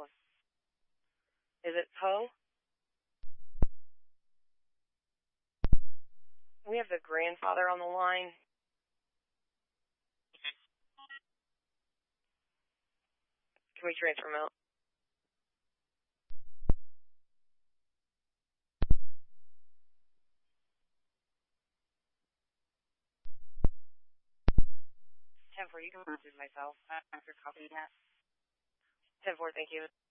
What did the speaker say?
one. Is it Poe? We have the grandfather on the line. Can we transfer him out? You can message myself after copying that. 10-4, thank you.